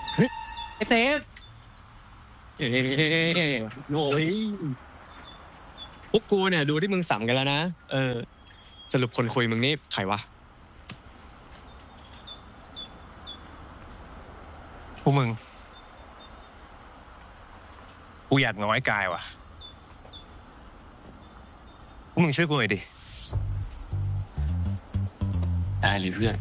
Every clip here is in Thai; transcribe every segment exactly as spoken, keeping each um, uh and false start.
เฮ้ยไอ้เจ๊เอ้ยโอ้ยพวกกูเนี่ยดูที่มึงสัมกันแล้วนะเออสรุปคนคุยมึงนี่ใครวะพวกมึงกูอยากน้อยกายว่ะพวกมึงช่วยกูหน่อยดิได้เลยเพื่อน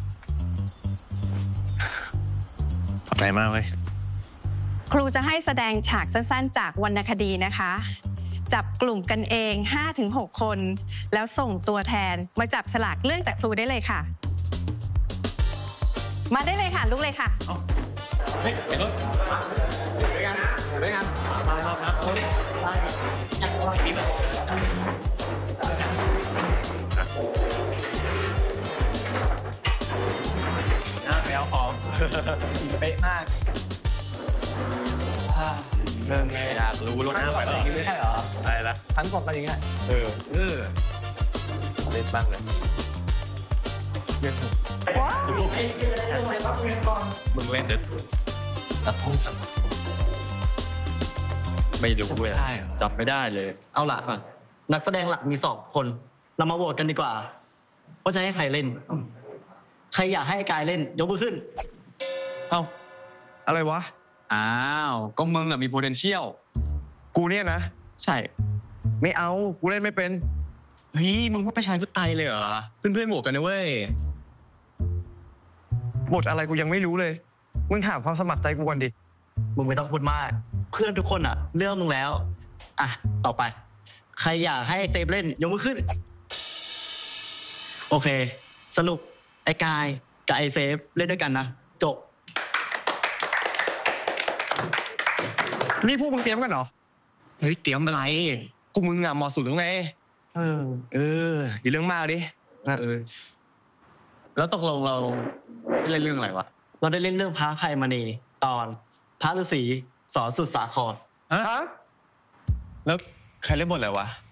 ขอบใจมากเว้ยครูจะให้แสดงฉากสั้นๆจากวรรณคดีนะคะจับกลุ่มกันเอง ห้าถึงหก คนแล้วส่งตัวแทนมาจับฉลากเรื่องจากครูได้เลยค่ะมาได้เลยค่ะลุกเลยค่ะเฮ้ยเดี๋ยวไปกันไปกันมาครับครับเฮ้ยไปจับตัวปีบน่าไปเอาของเป๊ะมากเริ่มเลยอยากรู้รถหน้าไปแล้วไม่ใช่เหรออะไรละทั้งกล่องกันยังไงเออเออเล่นบ้างเลยว้าวมึงเล่นเด็ดตัดห้องสัมไม่รู้เลยจับไม่ได้เลยเอาล่ะนักแสดงหลักมีสองคนเรามาโหวตกันดีกว่าว่าจะให้ใครเล่นใครอยากให้กายเล่นยกมือขึ้นเอ้าอะไรวะอ้าวก็มึงอะมี potential กูเนี่ยนะใช่ไม่เอากูเล่นไม่เป็นเฮ้ยมึงว่าประชาธิปไตยเลยเหรอเพื่อนๆโหวตกันนะเว้ยบทอะไรกูยังไม่รู้เลยมึงถามความสมัครใจกูก่อนดิมึงไม่ต้องพูดมากเพื่อนทุกคนอ่ะเลือกมึงแล้วอ่ะต่อไปใครอยากให้เซฟเล่นยกมือขึ้นโอเคสรุปไอ้กายกับไอ้เซฟเล่นด้วยกันนะจบนี่พวกมึงเตรียมกันเหรอเฮ้ยเตรียมอะไรพวกมึงอะเหมาะสุดแล้วไงเออเอออย่าเรื่องมากดิเออแล้วตกลงเราเล่นเรื่องอะไรวะเราได้เล่นเรื่องพระไพมณีตอนพระฤาษีสอนสุดสาครฮะแล้วใครเล่นบทอะไรวะ